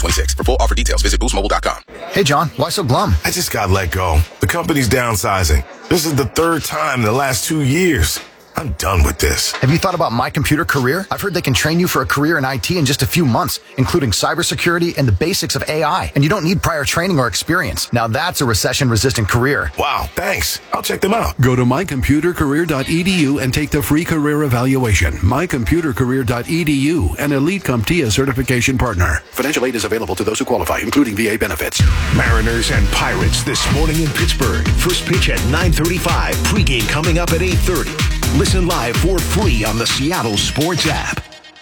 2026. For full offer details, visit boostmobile.com. Hey, John, why so glum? I just got let go. The company's downsizing. This is the third time in the last 2 years. I'm done with this. Have you thought about My Computer Career? I've heard they can train you for a career in IT in just a few months, including cybersecurity and the basics of AI. And you don't need prior training or experience. Now that's a recession-resistant career. Wow, thanks. I'll check them out. Go to mycomputercareer.edu and take the free career evaluation. mycomputercareer.edu, an Elite CompTIA certification partner. Financial aid is available to those who qualify, including VA benefits. Mariners and Pirates this morning in Pittsburgh. First pitch at 9:35. Pregame coming up at 8:30. Listen live for free on the Seattle Sports app.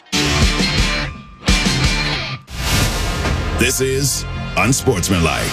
This is Unsportsmanlike.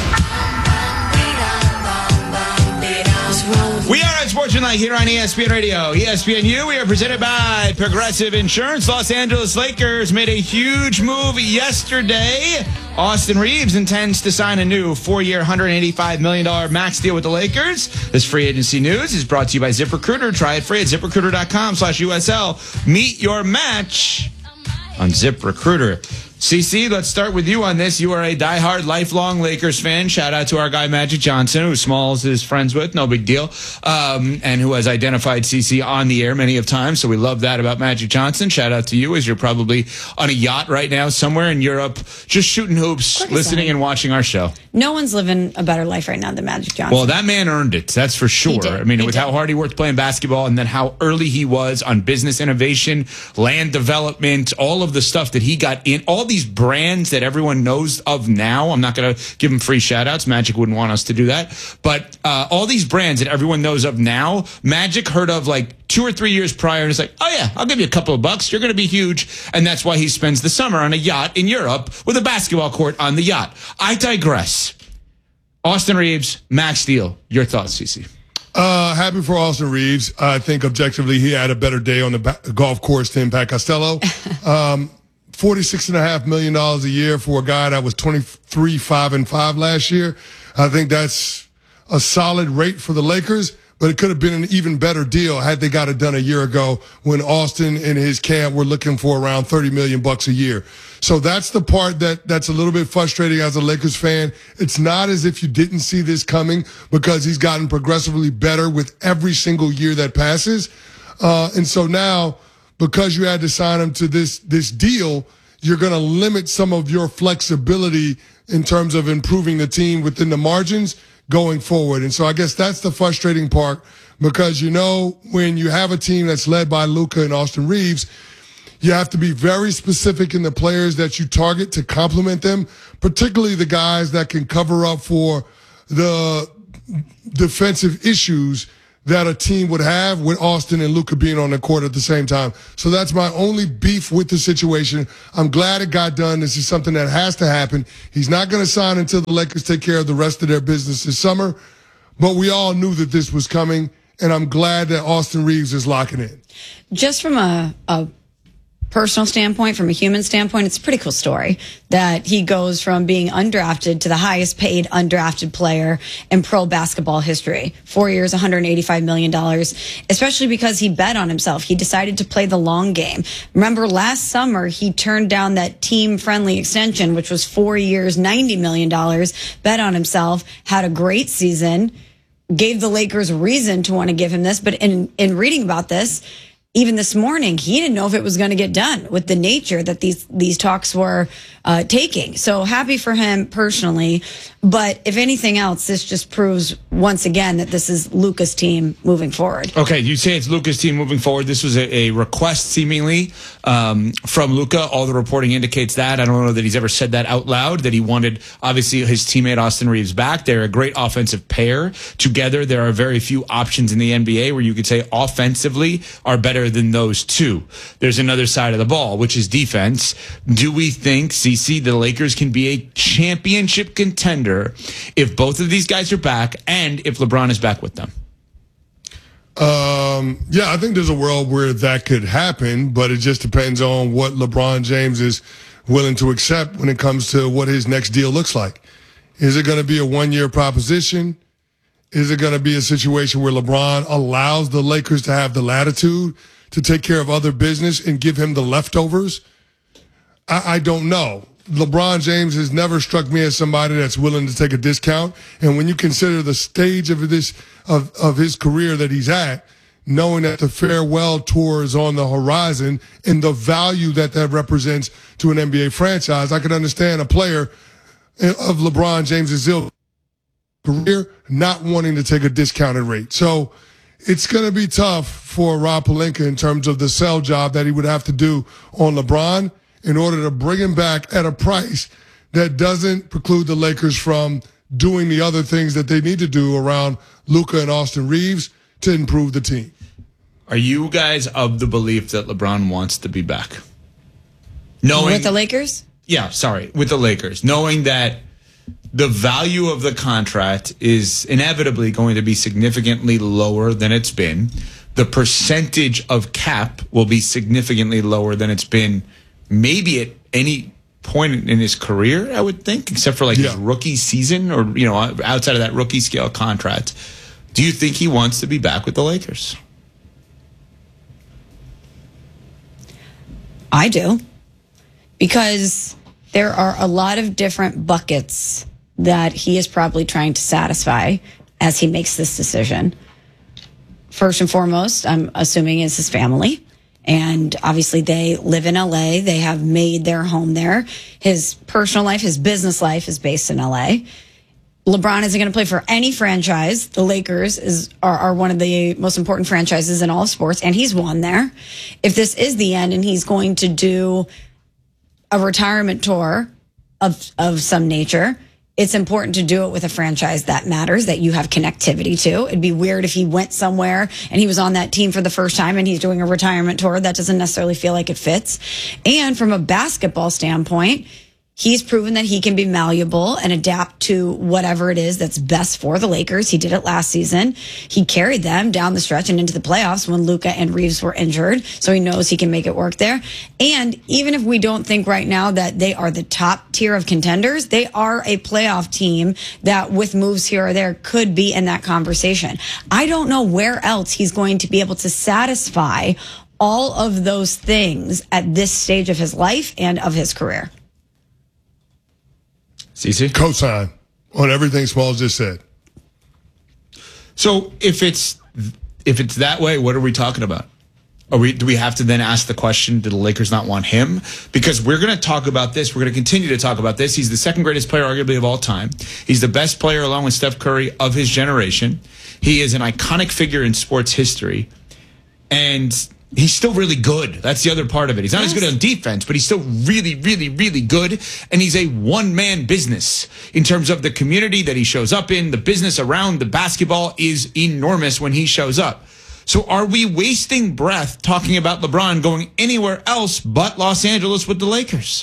We are Unsportsmanlike here on ESPN Radio. ESPNU, we are presented by Progressive Insurance. Los Angeles Lakers made a huge move yesterday. Austin Reeves intends to sign a new 4-year, $185 million max deal with the Lakers. This free agency news is brought to you by ZipRecruiter. Try it free at ZipRecruiter.com/USL. Meet your match on ZipRecruiter. CC, let's start with you on this. You are a diehard, lifelong Lakers fan. Shout out to our guy, Magic Johnson, who Smalls is friends with. No big deal. And who has identified CC on the air many of times. So we love that about Magic Johnson. Shout out to you as you're probably on a yacht right now somewhere in Europe, just shooting hoops, listening and watching our show. No one's living a better life right now than Magic Johnson. Well, that man earned it. That's for sure. I mean, with how hard he worked playing basketball and then how early he was on business innovation, land development, all of the stuff that he got in, all these brands that everyone knows of now. I'm not going to give him free shout outs. Magic wouldn't want us to do that. But all these brands that everyone knows of now, Magic heard of like 2 or 3 years prior and it's like, oh yeah, I'll give you a couple of bucks. You're going to be huge. And that's why he spends the summer on a yacht in Europe with a basketball court on the yacht. I digress. Austin Reeves, max deal. Your thoughts, CC? Happy for Austin Reeves. I think objectively he had a better day on the golf course than Pat Costello. $46.5 million a year for a guy that was 23-5-5 last year. I think that's a solid rate for the Lakers, but it could have been an even better deal had they got it done a year ago when Austin and his camp were looking for around $30 million a year. So that's the part that's a little bit frustrating as a Lakers fan. It's not as if you didn't see this coming because he's gotten progressively better with every single year that passes. And so now, because you had to sign him to this deal, you're going to limit some of your flexibility in terms of improving the team within the margins going forward. And so I guess that's the frustrating part because, you know, when you have a team that's led by Luka and Austin Reeves, you have to be very specific in the players that you target to complement them, particularly the guys that can cover up for the defensive issues that a team would have with Austin and Luka being on the court at the same time. So that's my only beef with the situation. I'm glad it got done. This is something that has to happen. He's not going to sign until the Lakers take care of the rest of their business this summer. But we all knew that this was coming, and I'm glad that Austin Reeves is locking in. Just from a personal standpoint, from a human standpoint, it's a pretty cool story that he goes from being undrafted to the highest paid undrafted player in pro basketball history. 4 years, $185 million, especially because he bet on himself. He decided to play the long game. Remember last summer, he turned down that team-friendly extension, which was 4 years, $90 million, bet on himself, had a great season, gave the Lakers reason to want to give him this. But in reading about this, even this morning, he didn't know if it was going to get done with the nature that these talks were taking. So happy for him personally. But if anything else, this just proves once again that this is Luka's team moving forward. Okay, you say it's Luka's team moving forward. This was a request seemingly from Luka. All the reporting indicates that. I don't know that he's ever said that out loud, that he wanted, obviously, his teammate Austin Reeves back. They're a great offensive pair. Together, there are very few options in the NBA where you could say offensively are better than those two. There's another side of the ball, which is defense. Do we think, CC, the Lakers can be a championship contender if both of these guys are back and if LeBron is back with them? Yeah, I think there's a world where that could happen, but it just depends on what LeBron James is willing to accept when it comes to what his next deal looks like. Is it going to be a one-year proposition? Is it going to be a situation where LeBron allows the Lakers to have the latitude to take care of other business and give him the leftovers? I don't know. LeBron James has never struck me as somebody that's willing to take a discount. And when you consider the stage of his career that he's at, knowing that the farewell tour is on the horizon and the value that represents to an NBA franchise, I could understand a player of LeBron James's career not wanting to take a discounted rate. So it's going to be tough for Rob Pelinka in terms of the sell job that he would have to do on LeBron in order to bring him back at a price that doesn't preclude the Lakers from doing the other things that they need to do around Luka and Austin Reeves to improve the team. Are you guys of the belief that LeBron wants to be back? With the Lakers? Yeah, sorry, with the Lakers. Knowing that the value of the contract is inevitably going to be significantly lower than it's been. The percentage of cap will be significantly lower than it's been maybe at any point in his career, I would think, except for his rookie season or, outside of that rookie scale contract. Do you think he wants to be back with the Lakers? I do. Because there are a lot of different buckets that he is probably trying to satisfy as he makes this decision. First and foremost, I'm assuming, is his family. And obviously they live in LA. They have made their home there. His personal life, his business life is based in LA. LeBron isn't going to play for any franchise. The Lakers are one of the most important franchises in all of sports, and he's won there. If this is the end and he's going to do a retirement tour of some nature, it's important to do it with a franchise that matters, that you have connectivity to. It'd be weird if he went somewhere and he was on that team for the first time and he's doing a retirement tour. That doesn't necessarily feel like it fits. And from a basketball standpoint, he's proven that he can be malleable and adapt to whatever it is that's best for the Lakers. He did it last season. He carried them down the stretch and into the playoffs when Luka and Reeves were injured. So he knows he can make it work there. And even if we don't think right now that they are the top tier of contenders, they are a playoff team that with moves here or there could be in that conversation. I don't know where else he's going to be able to satisfy all of those things at this stage of his life and of his career. CC? Cosign on everything Smalls just said. So if it's that way, what are we talking about? Do we have to then ask the question, do the Lakers not want him? Because we're going to talk about this. We're going to continue to talk about this. He's the second greatest player, arguably, of all time. He's the best player, along with Steph Curry, of his generation. He is an iconic figure in sports history. And he's still really good. That's the other part of it. He's not as good on defense, but he's still really, really, really good. And he's a one-man business in terms of the community that he shows up in. The business around the basketball is enormous when he shows up. So are we wasting breath talking about LeBron going anywhere else but Los Angeles with the Lakers?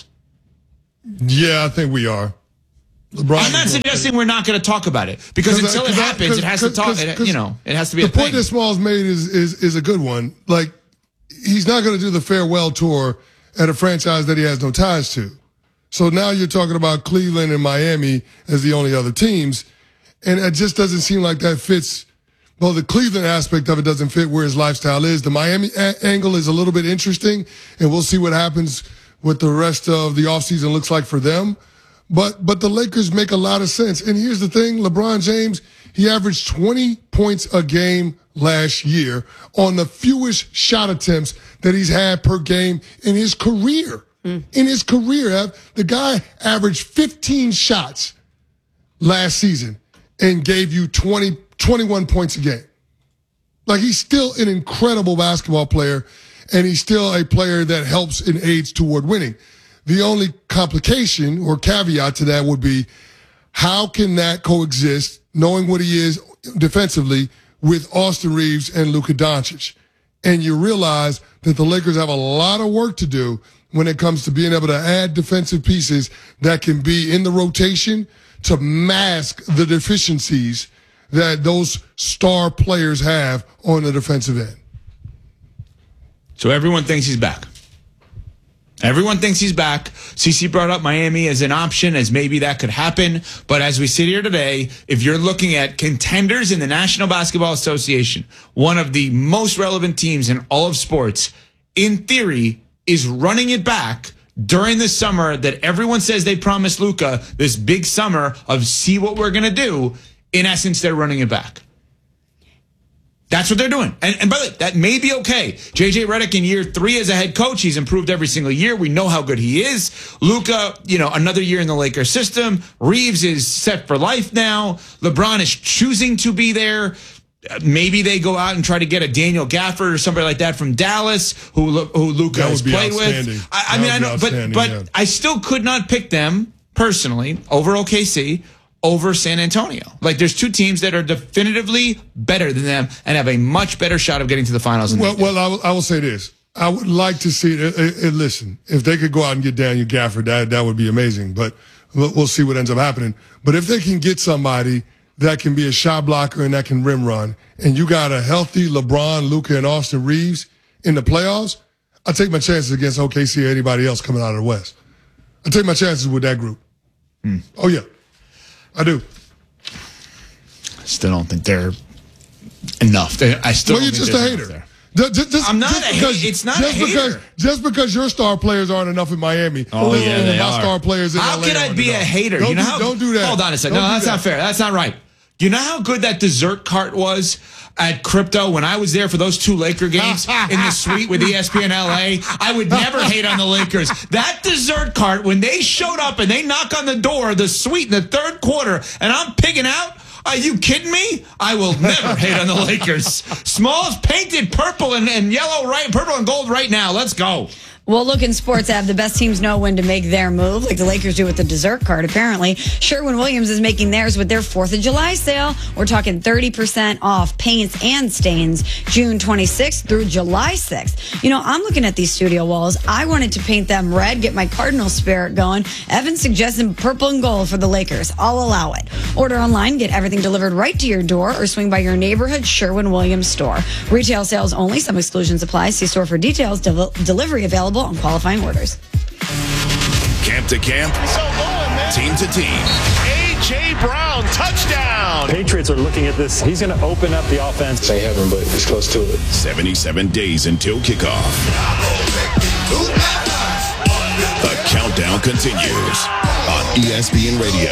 Yeah, I think we are. LeBron, I'm not suggesting we're not going to talk about it, because until it happens, it has to talk. It has to be. The point that Smalls made is a good one. Like, he's not going to do the farewell tour at a franchise that he has no ties to. So now you're talking about Cleveland and Miami as the only other teams, and it just doesn't seem like that fits. Well, the Cleveland aspect of it doesn't fit where his lifestyle is. The Miami angle is a little bit interesting, and we'll see what happens with the rest of the offseason looks like for them. But the Lakers make a lot of sense. And here's the thing, LeBron James, he averaged 20 points a game last year on the fewest shot attempts that he's had per game in his career. In his career, the guy averaged 15 shots last season and gave you 21 points a game. Like, he's still an incredible basketball player, and he's still a player that helps and aids toward winning. The only complication or caveat to that would be, how can that coexist, knowing what he is defensively, with Austin Reeves and Luka Doncic? And you realize that the Lakers have a lot of work to do when it comes to being able to add defensive pieces that can be in the rotation to mask the deficiencies that those star players have on the defensive end. So everyone thinks he's back. Everyone thinks he's back. CC brought up Miami as an option, as maybe that could happen. But as we sit here today, if you're looking at contenders in the National Basketball Association, one of the most relevant teams in all of sports, in theory, is running it back during the summer that everyone says they promised Luka this big summer of see what we're going to do. In essence, they're running it back. That's what they're doing. And by the way, that may be okay. JJ Redick in year 3 as a head coach, he's improved every single year. We know how good he is. Luka, another year in the Lakers system. Reeves is set for life now. LeBron is choosing to be there. Maybe they go out and try to get a Daniel Gafford or somebody like that from Dallas, who Luka has played with. I know, but I still could not pick them personally over OKC, over San Antonio. Like, there's two teams that are definitively better than them and have a much better shot of getting to the finals. Well, I will say this. I would like to see it. Listen, if they could go out and get Daniel Gafford, that would be amazing. But we'll see what ends up happening. But if they can get somebody that can be a shot blocker and that can rim run, and you got a healthy LeBron, Luka, and Austin Reeves in the playoffs, I take my chances against OKC or anybody else coming out of the West. I take my chances with that group. Oh, yeah. I do. Still don't think they're enough. I still. Well, you're just a hater. I'm not a hater. It's not a hater. Just because your star players aren't enough in Miami. Oh, yeah, they are. Star players in how LA can I be a hater? Don't do that. Hold on a second. No, that's not fair. That's not right. You know how good that dessert cart was at Crypto when I was there for those 2 Laker games in the suite with ESPN LA? I would never hate on the Lakers. That dessert cart, when they showed up and they knock on the door of the suite in the third quarter, and I'm pigging out, are you kidding me? I will never hate on the Lakers. Smalls painted purple and yellow, purple and gold right now. Let's go. Well, look, in sports, the best teams know when to make their move, like the Lakers do with the dessert card, apparently. Sherwin-Williams is making theirs with their 4th of July sale. We're talking 30% off paints and stains June 26th through July 6th. I'm looking at these studio walls. I wanted to paint them red, get my Cardinal spirit going. Evan suggested purple and gold for the Lakers. I'll allow it. Order online, get everything delivered right to your door, or swing by your neighborhood Sherwin-Williams store. Retail sales only. Some exclusions apply. See store for details. Delivery available on qualifying orders. Camp to camp, team to team. A.J. Brown, touchdown. Patriots are looking at this. He's going to open up the offense. Say heaven, but it's close to it. 77 days until kickoff. The countdown continues on ESPN Radio.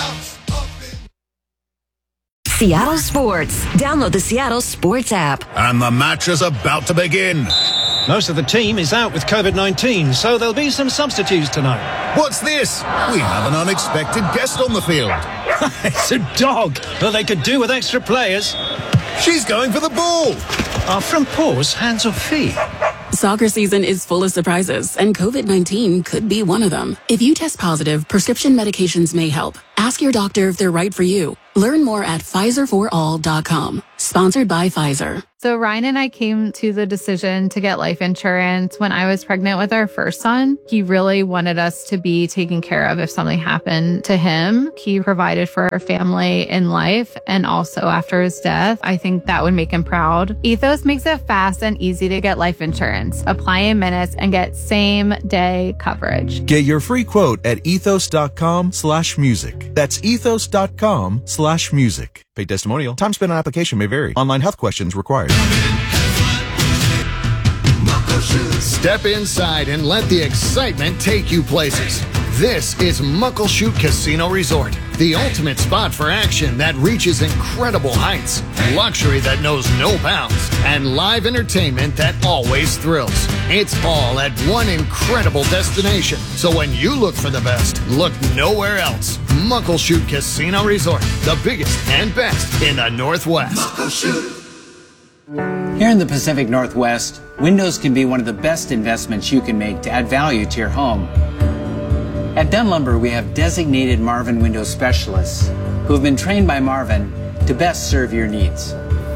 Seattle Sports. Download the Seattle Sports app. And the match is about to begin. Most of the team is out with COVID-19, so there'll be some substitutes tonight. What's this? We have an unexpected guest on the field. It's a dog, but they could do with extra players. She's going for the ball. Are front paws hands or feet? Soccer season is full of surprises, and COVID-19 could be one of them. If you test positive, prescription medications may help. Ask your doctor if they're right for you. Learn more at PfizerForAll.com. Sponsored by Pfizer. So Ryan and I came to the decision to get life insurance when I was pregnant with our first son. He really wanted us to be taken care of if something happened to him. He provided for our family in life and also after his death. I think that would make him proud. Ethos makes it fast and easy to get life insurance. Apply in minutes and get same-day coverage. Get your free quote at ethos.com/music. That's ethos.com/music. Paid testimonial. Time spent on application may vary. Online health questions required. Step inside and let the excitement take you places. This is Muckleshoot Casino Resort, the ultimate spot for action that reaches incredible heights, luxury that knows no bounds, and live entertainment that always thrills. It's all at one incredible destination. So when you look for the best, look nowhere else. Muckleshoot Casino Resort, the biggest and best in the Northwest. Muckleshoot. Here in the Pacific Northwest, windows can be one of the best investments you can make to add value to your home. At Dunn Lumber, we have designated Marvin window specialists who have been trained by Marvin to best serve your needs.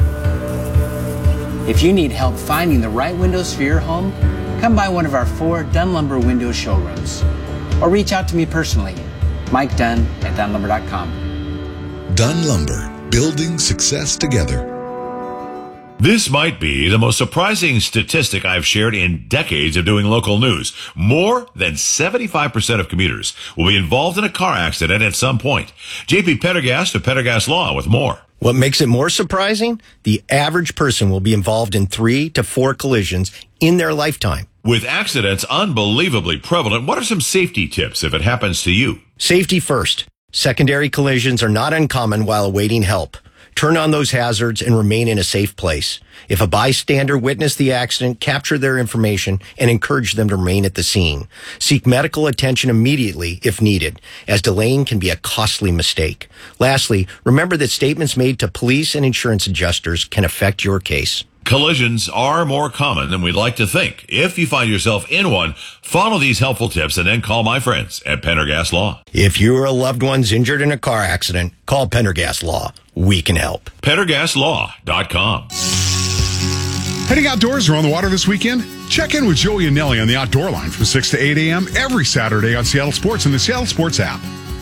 If you need help finding the right windows for your home, come by one of our 4 Dunn Lumber window showrooms or reach out to me personally, Mike Dunn at DunnLumber.com. Dunn Lumber, building success together. This might be the most surprising statistic I've shared in decades of doing local news. More than 75% of commuters will be involved in a car accident at some point. JP Pendergast of Pendergast Law with more. What makes it more surprising? The average person will be involved in 3 to 4 collisions in their lifetime. With accidents unbelievably prevalent, what are some safety tips if it happens to you? Safety first. Secondary collisions are not uncommon while awaiting help. Turn on those hazards and remain in a safe place. If a bystander witnessed the accident, capture their information and encourage them to remain at the scene. Seek medical attention immediately if needed, as delaying can be a costly mistake. Lastly, remember that statements made to police and insurance adjusters can affect your case. Collisions are more common than we'd like to think. If you find yourself in one, follow these helpful tips and then call my friends at Pendergast Law. If you or a loved one's injured in a car accident, call Pendergast Law. We can help. PendergastLaw.com. Heading outdoors or on the water this weekend? Check in with Joey and Nelly on the Outdoor Line from 6 to 8 a.m. every Saturday on Seattle Sports and the Seattle Sports app.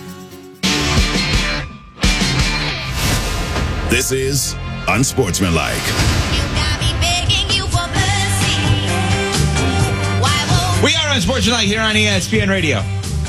This is Unsportsmanlike. We are Unsportsmanlike here on ESPN Radio.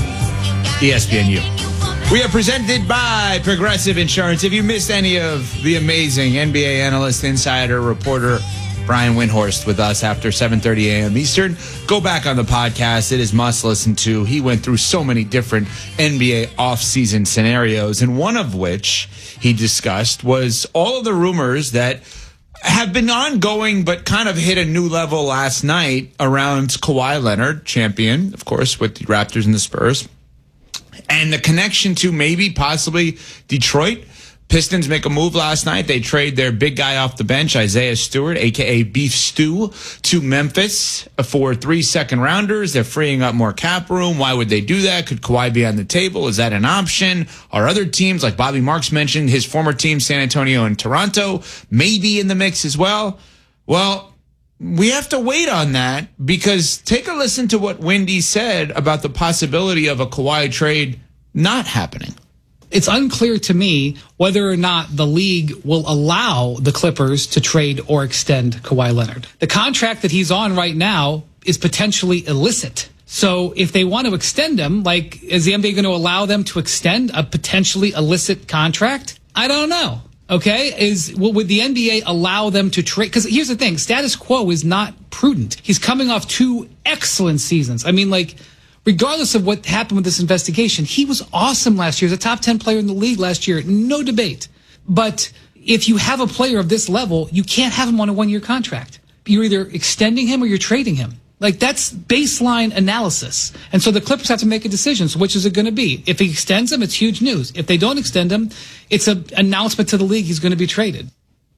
ESPNU. We are presented by Progressive Insurance. If you missed any of the amazing NBA analyst, insider, reporter Brian Windhorst with us after 7:30 a.m. Eastern, go back on the podcast. It is must listen to. He went through so many different NBA offseason scenarios, and one of which he discussed was all of the rumors that have been ongoing but kind of hit a new level last night around Kawhi Leonard, champion, of course, with the Raptors and the Spurs, and the connection to maybe possibly Detroit. Pistons make a move last night. They trade their big guy off the bench, Isaiah Stewart, a.k.a. Beef Stew, to Memphis for 3 second-rounders. They're freeing up more cap room. Why would they do that? Could Kawhi be on the table? Is that an option? Are other teams, like Bobby Marks mentioned, his former team, San Antonio and Toronto, maybe in the mix as well? Well, we have to wait on that, because take a listen to what Windy said about the possibility of a Kawhi trade not happening. It's unclear to me whether or not the league will allow the Clippers to trade or extend Kawhi Leonard. The contract that he's on right now is potentially illicit. So if they want to extend him, like, is the NBA going to allow them to extend a potentially illicit contract? I don't know. Okay, would the NBA allow them to trade? Because here's the thing, status quo is not prudent. He's coming off 2 excellent seasons. I mean, like, regardless of what happened with this investigation, he was awesome last year. He was a top 10 player in the league last year. No debate. But if you have a player of this level, you can't have him on a 1-year contract. You're either extending him or you're trading him. Like, that's baseline analysis. And so the Clippers have to make a decision. So which is it going to be? If he extends him, it's huge news. If they don't extend him, it's an announcement to the league he's going to be traded.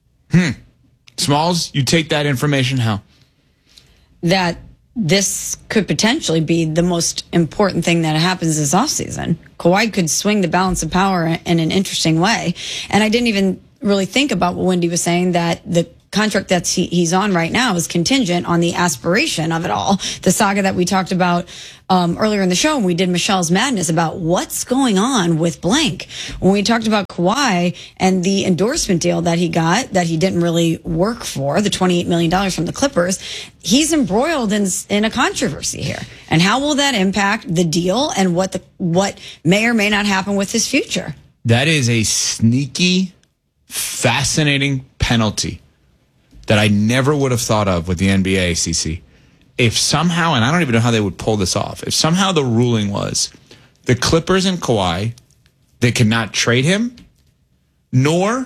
Smalls, you take that information how? That this could potentially be the most important thing that happens this offseason. Kawhi could swing the balance of power in an interesting way. And I didn't even really think about what Wendy was saying, that the contract that he's on right now is contingent on the aspiration of it all. The saga that we talked about earlier in the show when we did Michelle's Madness about what's going on with blank. When we talked about Kawhi and the endorsement deal that he got that he didn't really work for, the $28 million from the Clippers, he's embroiled in a controversy here. And how will that impact the deal and what may or may not happen with his future? That is a sneaky, fascinating penalty that I never would have thought of with the NBA, CC. If somehow, and I don't even know how they would pull this off, if somehow the ruling was the Clippers and Kawhi, they cannot trade him, nor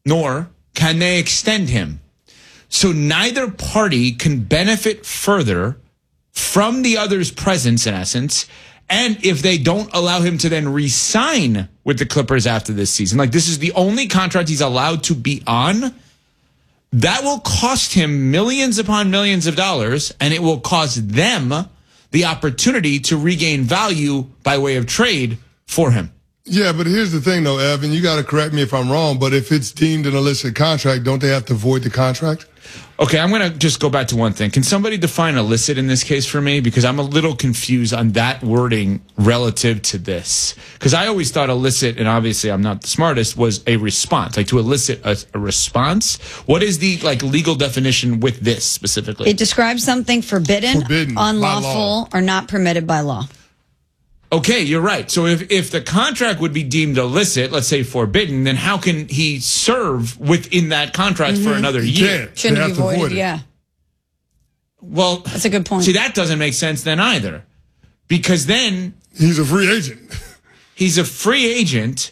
can they extend him. So neither party can benefit further from the other's presence, in essence. And if they don't allow him to then re-sign with the Clippers after this season, like this is the only contract he's allowed to be on, that will cost him millions upon millions of dollars, and it will cost them the opportunity to regain value by way of trade for him. Yeah, but here's the thing, though, Evan. You got to correct me if I'm wrong, but if it's deemed an illicit contract, don't they have to void the contract? Okay, I'm going to just go back to one thing. Can somebody define illicit in this case for me? Because I'm a little confused on that wording relative to this. Because I always thought illicit, and obviously I'm not the smartest, was a response. Like to elicit a response. What is the legal definition with this specifically? It describes something forbidden unlawful, or not permitted by law. Okay, you're right. So if the contract would be deemed illicit, let's say forbidden, then how can he serve within that contract for another year? Shouldn't be voided, yeah. Well, that's a good point. See, that doesn't make sense then either. Because then... He's a free agent. He's a free agent.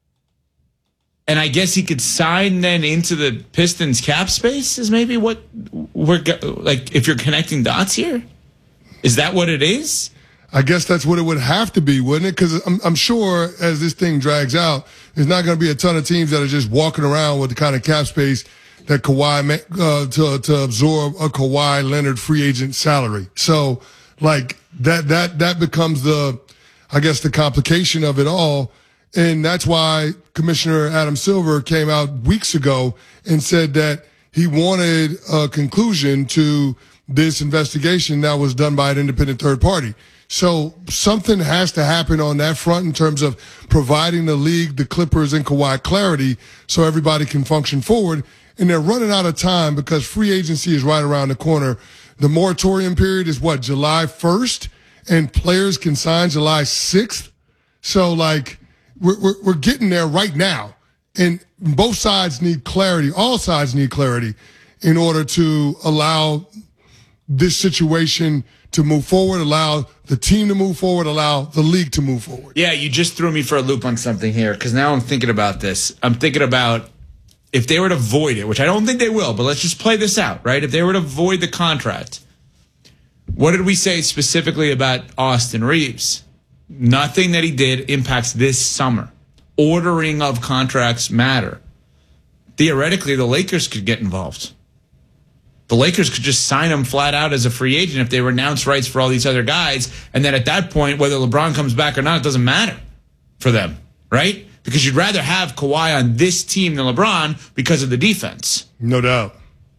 And I guess he could sign then into the Pistons cap space is maybe what we're... Like, if you're connecting dots here? Is that what it is? I guess that's what it would have to be, wouldn't it? Because I'm sure as this thing drags out, there's not going to be a ton of teams that are just walking around with the kind of cap space that Kawhi to absorb a Kawhi Leonard free agent salary. So like that becomes the complication of it all. And that's why Commissioner Adam Silver came out weeks ago and said that he wanted a conclusion to this investigation that was done by an independent third party. So something has to happen on that front in terms of providing the league, the Clippers, and Kawhi clarity so everybody can function forward. And they're running out of time because free agency is right around the corner. The moratorium period is what, July 1st? And players can sign July 6th? So, like, we're getting there right now. And both sides need clarity. All sides need clarity in order to allow this situation to move forward, allow the team to move forward, allow the league to move forward. Yeah, you just threw me for a loop on something here because now I'm thinking about this. I'm thinking about if they were to void it, which I don't think they will, but let's just play this out, right? If they were to void the contract, what did we say specifically about Austin Reeves? Nothing that he did impacts this summer. Ordering of contracts matter. Theoretically, the Lakers could get involved. The Lakers could just sign him flat out as a free agent if they renounce rights for all these other guys. And then at that point, whether LeBron comes back or not, it doesn't matter for them, right? Because you'd rather have Kawhi on this team than LeBron because of the defense. No doubt.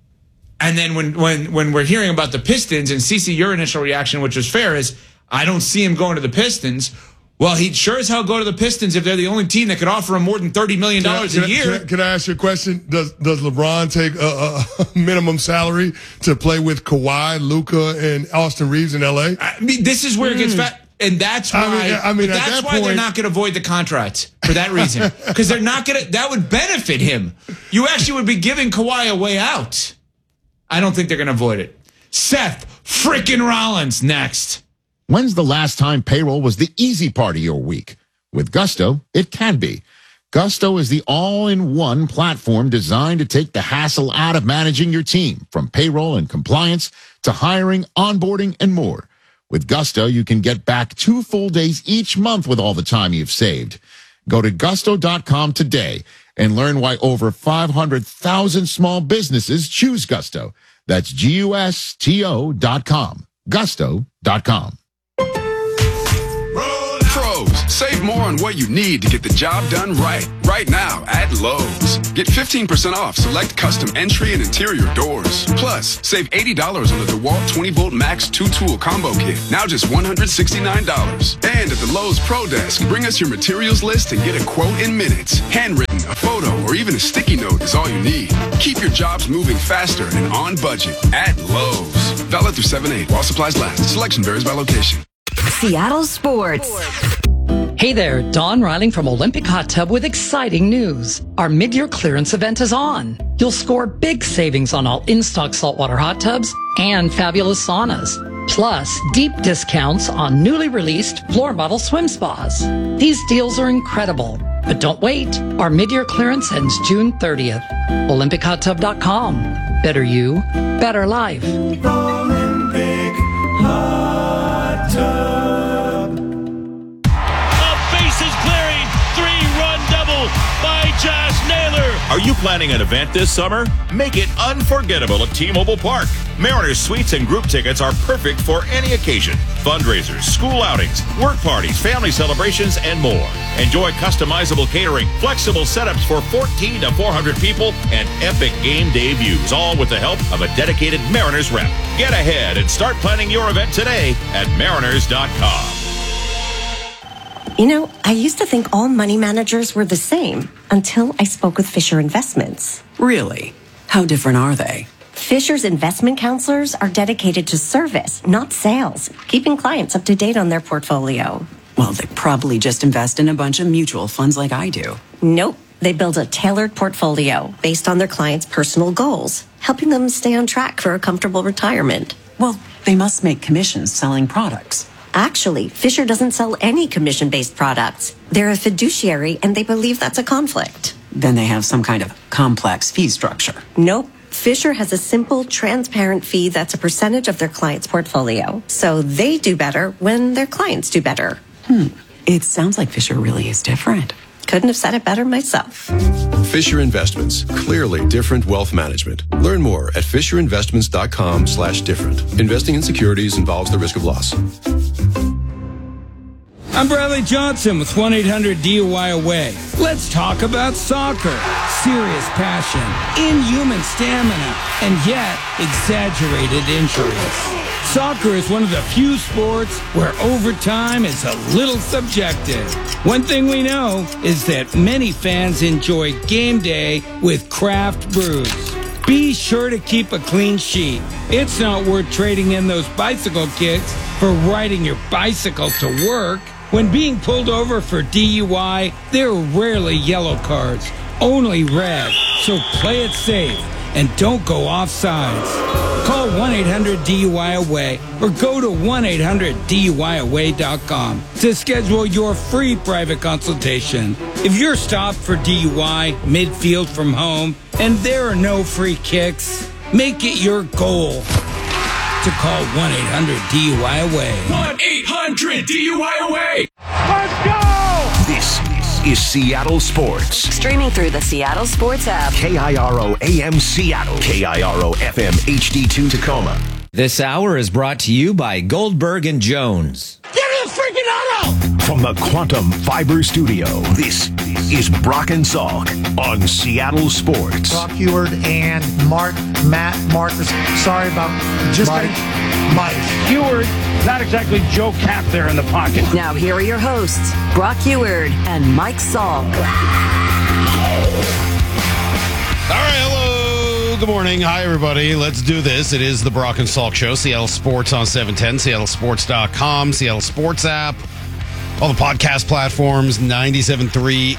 And then when we're hearing about the Pistons, and CeCe, your initial reaction, which was fair, is I don't see him going to the Pistons. Well, he'd sure as hell go to the Pistons if they're the only team that could offer him more than $30 million a year. Can I ask you a question? Does LeBron take a minimum salary to play with Kawhi, Luka, and Austin Reeves in L.A.? I mean, this is where it gets fat. And that's why, that's why they're not going to void the contract for that reason. Because they're not going to, that would benefit him. You actually would be giving Kawhi a way out. I don't think they're going to void it. Seth freaking Rollins next. When's the last time payroll was the easy part of your week? With Gusto, it can be. Gusto is the all-in-one platform designed to take the hassle out of managing your team, from payroll and compliance to hiring, onboarding, and more. With Gusto, you can get back 2 full days each month with all the time you've saved. Go to gusto.com today and learn why over 500,000 small businesses choose Gusto. That's GUSTO.com. Gusto.com. Save more on what you need to get the job done right now at Lowe's. Get 15% off select custom entry and interior doors. Plus, save $80 on the DeWalt 20-volt Max 2-tool combo kit. Now just $169. And at the Lowe's Pro Desk, bring us your materials list and get a quote in minutes. Handwritten, a photo, or even a sticky note is all you need. Keep your jobs moving faster and on budget at Lowe's. Valid through 7/8 while supplies last. Selection varies by location. Seattle Sports. Hey there, Dawn Riling from Olympic Hot Tub with exciting news. Our mid-year clearance event is on. You'll score big savings on all in-stock saltwater hot tubs and fabulous saunas. Plus, deep discounts on newly released floor model swim spas. These deals are incredible. But don't wait. Our mid-year clearance ends June 30th. OlympicHotTub.com. Better you, better life. Olympic Hot Tub. Josh Naylor. Are you planning an event this summer? Make it unforgettable at T-Mobile Park. Mariners Suites and group tickets are perfect for any occasion. Fundraisers, school outings, work parties, family celebrations, and more. Enjoy customizable catering, flexible setups for 14 to 400 people, and epic game day views, all with the help of a dedicated Mariners rep. Get ahead and start planning your event today at Mariners.com. You know, I used to think all money managers were the same until I spoke with Fisher Investments. Really? How different are they? Fisher's investment counselors are dedicated to service, not sales, keeping clients up to date on their portfolio. Well, they probably just invest in a bunch of mutual funds like I do. Nope. They build a tailored portfolio based on their clients' personal goals, helping them stay on track for a comfortable retirement. Well, they must make commissions selling products. Actually, Fisher doesn't sell any commission-based products. They're a fiduciary, and they believe that's a conflict. Then they have some kind of complex fee structure. Nope. Fisher has a simple, transparent fee that's a percentage of their client's portfolio. So they do better when their clients do better. It sounds like Fisher really is different. Couldn't have said it better myself. Fisher Investments. Clearly different wealth management. Learn more at FisherInvestments.com/different. Investing in securities involves the risk of loss. I'm Bradley Johnson with 1-800-DUI-AWAY. Let's talk about soccer. Serious passion, inhuman stamina, and yet exaggerated injuries. Soccer is one of the few sports where overtime is a little subjective. One thing we know is that many fans enjoy game day with craft brews. Be sure to keep a clean sheet. It's not worth trading in those bicycle kicks for riding your bicycle to work. When being pulled over for DUI, there are rarely yellow cards, only red. So play it safe and don't go off sides. Call 1-800-DUI-AWAY or go to 1-800-DUI-AWAY.com to schedule your free private consultation. If you're stopped for DUI midfield from home and there are no free kicks, make it your goal to call 1-800-DUI-AWAY. 1-800-DUI-AWAY. Let's go! This is Seattle Sports. Streaming through the Seattle Sports app. KIRO AM Seattle. KIRO FM HD2 Tacoma. This hour is brought to you by Goldberg and Jones. Give me a freaking auto! From the Quantum Fiber Studio, this is Brock and Salk on Seattle Sports. Brock Heward and Matt Marcus. Sorry about just Mike. Heward, not exactly Joe Cap there in the pocket. Now here are your hosts, Brock Heward and Mike Salk. All right, hello, good morning. Hi, everybody. Let's do this. It is the Brock and Salk Show, Seattle Sports on 710, seattlesports.com, Seattle Sports app, all the podcast platforms, 97.3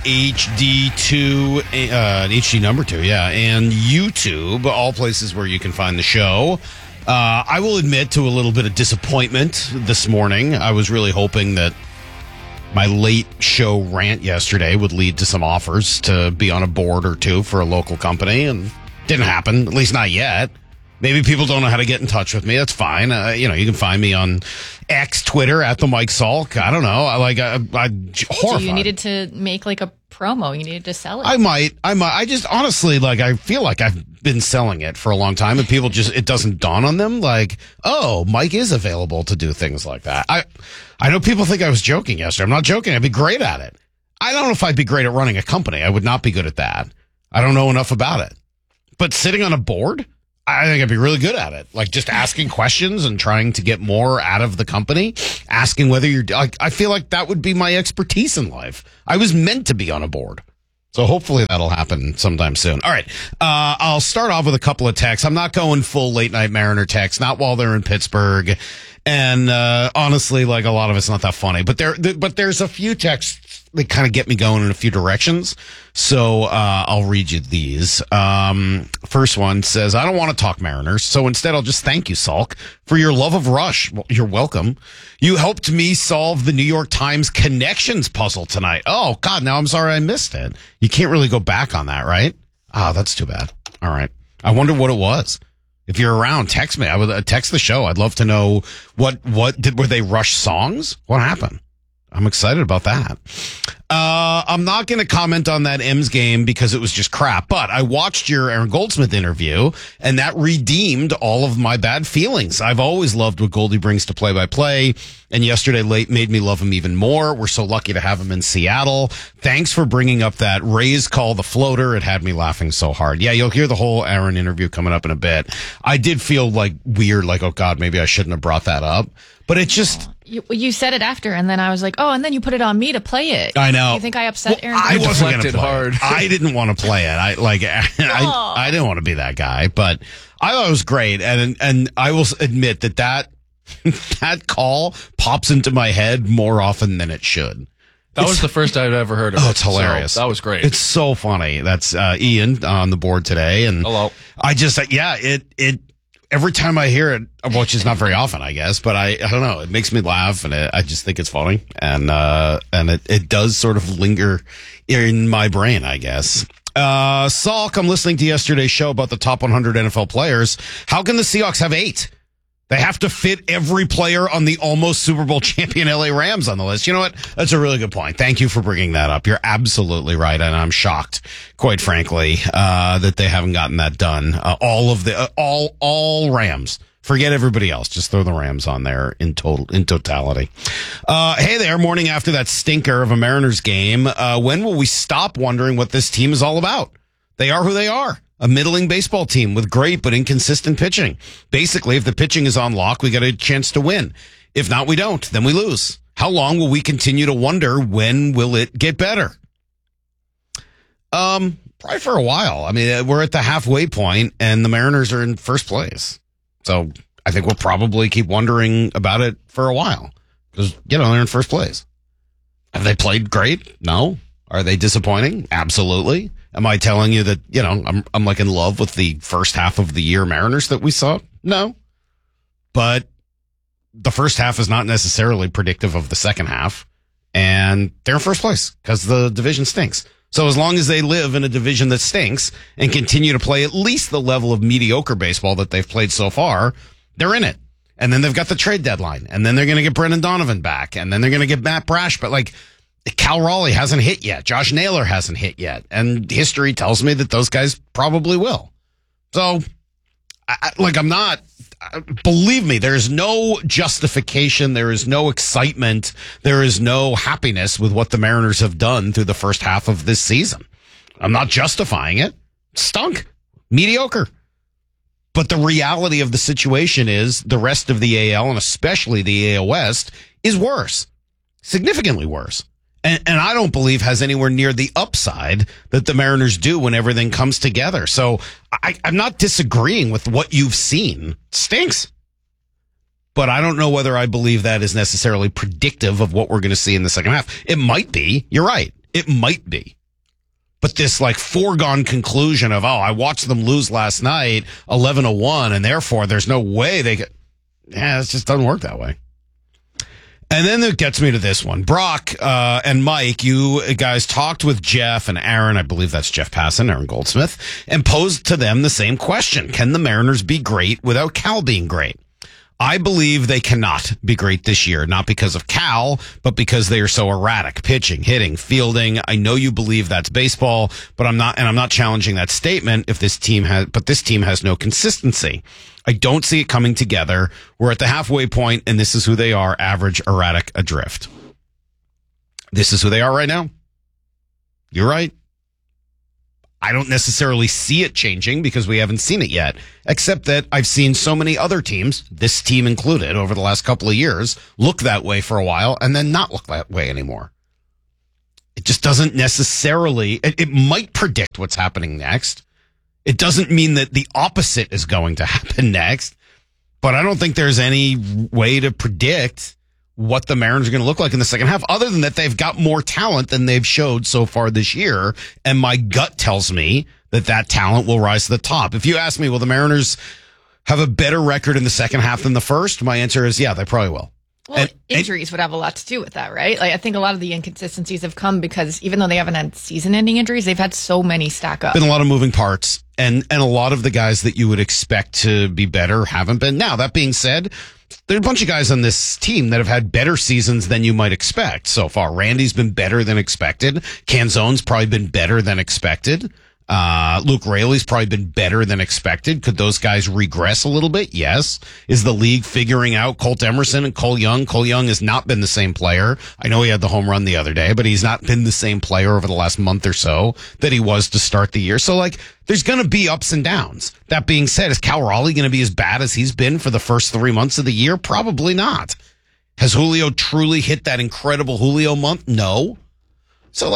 HD2, HD number 2, yeah, and YouTube, all places where you can find the show. I will admit to a little bit of disappointment this morning. I was really hoping that my late show rant yesterday would lead to some offers to be on a board or two for a local company, and didn't happen, at least not yet. Maybe people don't know how to get in touch with me. That's fine. You can find me on X, Twitter, at the Mike Salk. I don't know. I horrified. So you needed to make like a promo. You needed to sell it. I might. I just honestly, I feel like I've been selling it for a long time, and people it doesn't dawn on them. Like, oh, Mike is available to do things like that. I know people think I was joking yesterday. I'm not joking. I'd be great at it. I don't know if I'd be great at running a company. I would not be good at that. I don't know enough about it. But sitting on a board, I think I'd be really good at it. Like just asking questions and trying to get more out of the company, asking whether I feel like that would be my expertise in life. I was meant to be on a board. So hopefully that'll happen sometime soon. All right. I'll start off with a couple of texts. I'm not going full late night Mariner texts, not while they're in Pittsburgh. And, honestly, like a lot of it's not that funny, but there's a few texts that kind of get me going in a few directions. So, I'll read you these. First one says, I don't want to talk Mariners, so instead I'll just thank you, Salk, for your love of Rush. Well, you're welcome. You helped me solve the New York Times connections puzzle tonight. Oh, God, now I'm sorry I missed it. You can't really go back on that, right? Oh, that's too bad. All right. I wonder what it was. If you're around, text me. I would text the show. I'd love to know were they Rush songs? What happened? I'm excited about that. I'm not going to comment on that M's game because it was just crap, but I watched your Aaron Goldsmith interview and that redeemed all of my bad feelings. I've always loved what Goldie brings to play-by-play, and yesterday made me love him even more. We're so lucky to have him in Seattle. Thanks for bringing up that Rays call, the floater. It had me laughing so hard. Yeah, you'll hear the whole Aaron interview coming up in a bit. I did feel weird, oh God, maybe I shouldn't have brought that up, but it just... You said it after, and then I was like, oh, and then you put it on me to play it. I know. You think I upset Aaron? I wasn't going to play it. I didn't want to play it. I didn't want to be that guy, but I thought it was great. And I will admit that call pops into my head more often than it should. That was the first I've ever heard of it. Oh, it's hilarious. So that was great. It's so funny. That's Ian on the board today. And hello. I just, every time I hear it, which is not very often, I guess, but I don't know. It makes me laugh, and I just think it's funny, and it does sort of linger in my brain, I guess. Salk, I'm listening to yesterday's show about the top 100 NFL players. How can the Seahawks have 8? They have to fit every player on the almost Super Bowl champion LA Rams on the list. You know what? That's a really good point. Thank you for bringing that up. You're absolutely right, and I'm shocked, quite frankly, that they haven't gotten that done. All Rams. Forget everybody else. Just throw the Rams on there in totality. Hey there, morning after that stinker of a Mariners game. When will we stop wondering what this team is all about? They are who they are. A middling baseball team with great but inconsistent pitching. Basically, if the pitching is on lock, we got a chance to win. If not, we don't. Then we lose. How long will we continue to wonder when will it get better? Probably for a while. I mean, we're at the halfway point, and the Mariners are in first place. So I think we'll probably keep wondering about it for a while because, they're in first place. Have they played great? No. Are they disappointing? Absolutely. Am I telling you that, I'm like in love with the first half of the year Mariners that we saw? No. But the first half is not necessarily predictive of the second half. And they're in first place because the division stinks. So as long as they live in a division that stinks and continue to play at least the level of mediocre baseball that they've played so far, they're in it. And then they've got the trade deadline. And then they're going to get Brendan Donovan back. And then they're going to get Matt Brash. But Cal Raleigh hasn't hit yet. Josh Naylor hasn't hit yet. And history tells me that those guys probably will. So, believe me, there's no justification. There is no excitement. There is no happiness with what the Mariners have done through the first half of this season. I'm not justifying it. Stunk. Mediocre. But the reality of the situation is the rest of the AL, and especially the AL West, is worse. Significantly worse. And I don't believe has anywhere near the upside that the Mariners do when everything comes together. So I'm not disagreeing with what you've seen. Stinks. But I don't know whether I believe that is necessarily predictive of what we're going to see in the second half. It might be. You're right. It might be. But this foregone conclusion of, I watched them lose last night 11-1, and therefore there's no way they could. Yeah, it just doesn't work that way. And then it gets me to this one. Brock and Mike, you guys talked with Jeff and Aaron, I believe that's Jeff Passan, Aaron Goldsmith, and posed to them the same question. Can the Mariners be great without Cal being great? I believe they cannot be great this year, not because of Cal, but because they are so erratic. Pitching, hitting, fielding. I know you believe that's baseball, but I'm not challenging that statement but this team has no consistency. I don't see it coming together. We're at the halfway point, and this is who they are, average, erratic, adrift. This is who they are right now. You're right. I don't necessarily see it changing because we haven't seen it yet, except that I've seen so many other teams, this team included, over the last couple of years, look that way for a while and then not look that way anymore. It just doesn't necessarily, it might predict what's happening next. It doesn't mean that the opposite is going to happen next, but I don't think there's any way to predict what the Mariners are going to look like in the second half, other than that they've got more talent than they've showed so far this year. And my gut tells me that talent will rise to the top. If you ask me, will the Mariners have a better record in the second half than the first? My answer is, yeah, they probably will. Well, injuries would have a lot to do with that, right? I think a lot of the inconsistencies have come because even though they haven't had season-ending injuries, they've had so many stack up. Been a lot of moving parts, and a lot of the guys that you would expect to be better haven't been. Now, that being said, there are a bunch of guys on this team that have had better seasons than you might expect so far. Randy's been better than expected. Canzone's probably been better than expected. Luke Raley's probably been better than expected. Could those guys regress a little bit? Yes. Is the league figuring out Colt Emerson and Cole Young? Cole Young has not been the same player. I know he had the home run the other day, but he's not been the same player over the last month or so that he was to start the year. So there's going to be ups and downs. That being said, is Cal Raleigh going to be as bad as he's been for the first 3 months of the year? Probably not. Has Julio truly hit that incredible Julio month? No. So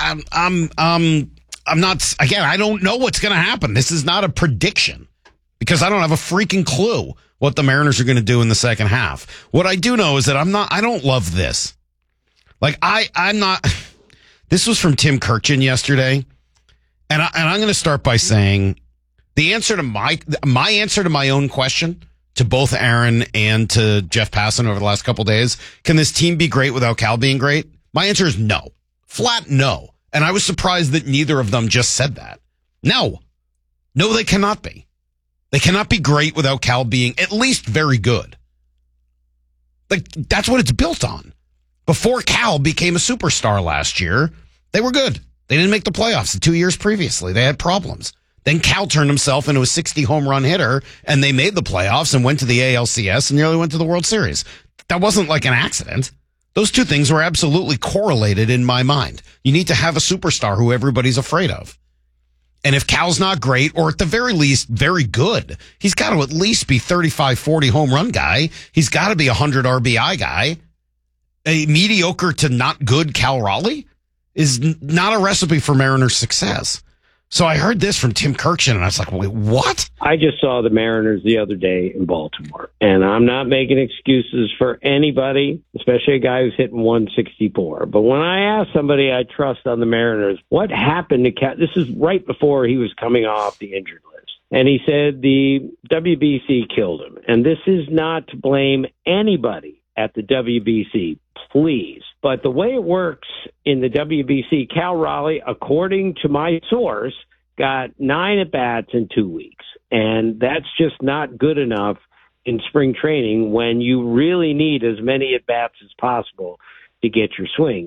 I'm not, again, I don't know what's going to happen. This is not a prediction because I don't have a freaking clue what the Mariners are going to do in the second half. What I do know is that I don't love this. I'm not, this was from Tim Kirchin yesterday. And I'm going to start by saying The answer to my answer to my own question to both Aaron and to Jeff Passan over the last couple days, can this team be great without Cal being great? My answer is no. Flat no. And I was surprised that neither of them just said that. No, they cannot be. They cannot be great without Cal being at least very good. Like, that's what it's built on. Before Cal became a superstar last year, they were good. They didn't make the playoffs the 2 years previously. They had problems. Then Cal turned himself into a 60 home run hitter, and they made the playoffs and went to the ALCS and nearly went to the World Series. That wasn't like an accident. Those two things were absolutely correlated in my mind. You need to have a superstar who everybody's afraid of. And if Cal's not great, or at the very least, very good, he's got to at least be 35, 40 home run guy. He's got to be a 100 RBI guy. A mediocre to not good Cal Raleigh is not a recipe for Mariners success. So I heard this from Tim Kirkchin, and I was like, wait, what? I just saw the Mariners the other day in Baltimore, and I'm not making excuses for anybody, especially a guy who's hitting 164. But when I ask somebody I trust on the Mariners, what happened to Cal? This is right before he was coming off the injured list. And he said the WBC killed him. And this is not to blame anybody at the WBC, please. But the way it works in the WBC, Cal Raleigh, according to my source, got 9 at-bats in 2 weeks. And that's just not good enough in spring training when you really need as many at-bats as possible to get your swing.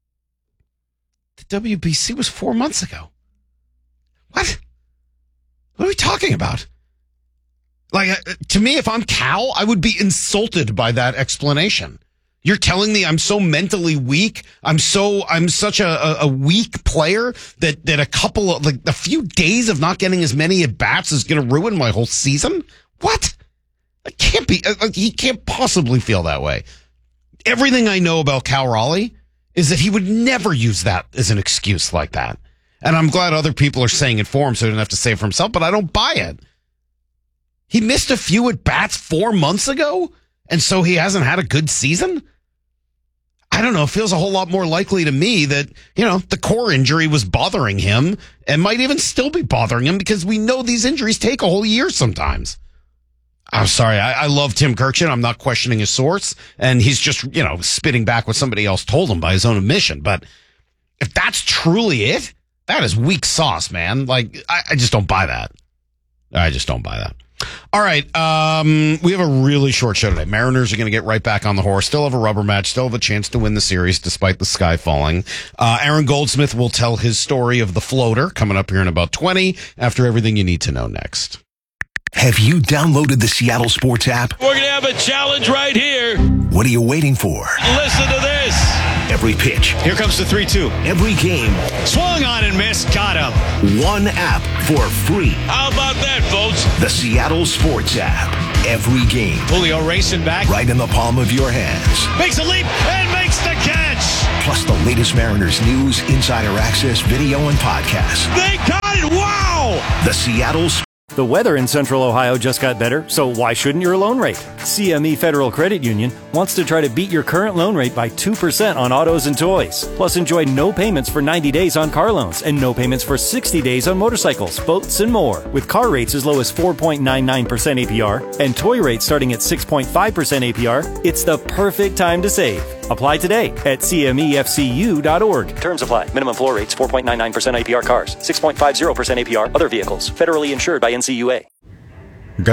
The WBC was 4 months ago. What? What are we talking about? Like, to me, if I'm Cal, I would be insulted by that explanation. You're telling me I'm so mentally weak. I'm such a weak player that a couple of, like, a few days of not getting as many at bats is going to ruin my whole season. What? It can't be. He can't possibly feel that way. Everything I know about Cal Raleigh is that he would never use that as an excuse like that. And I'm glad other people are saying it for him so he doesn't have to say it for himself, but I don't buy it. He missed a few at bats 4 months ago, and so he hasn't had a good season? I don't know. It feels a whole lot more likely to me that, the core injury was bothering him and might even still be bothering him because we know these injuries take a whole year sometimes. I'm sorry. I love Tim Kirkchin. I'm not questioning his source. And he's just, spitting back what somebody else told him by his own admission. But if that's truly it, that is weak sauce, man. Like, I just don't buy that. I just don't buy that. All right. We have a really short show today. Mariners are going to get right back on the horse. Still have a rubber match. Still have a chance to win the series despite the sky falling. Aaron Goldsmith will tell his story of the floater coming up here in about 20 after everything you need to know next. Have you downloaded the Seattle Sports app? We're going to have a challenge right here. What are you waiting for? Listen to this. Every pitch. Here comes the 3-2. Every game. Swung on and missed. Got him. One app for free. How about that, folks? The Seattle Sports app. Every game. Julio racing back. Right in the palm of your hands. Makes a leap and makes the catch. Plus the latest Mariners news, insider access, video, and podcasts. They got it. Wow. The Seattle Sports. The weather in Central Ohio just got better, so why shouldn't your loan rate? CME Federal Credit Union wants to try to beat your current loan rate by 2% on autos and toys. Plus, enjoy no payments for 90 days on car loans and no payments for 60 days on motorcycles, boats, and more. With car rates as low as 4.99% APR and toy rates starting at 6.5% APR, it's the perfect time to save. Apply today at CMEFCU.org. Terms apply. Minimum floor rates 4.99% APR cars, 6.50% APR other vehicles. Federally insured by NCUA.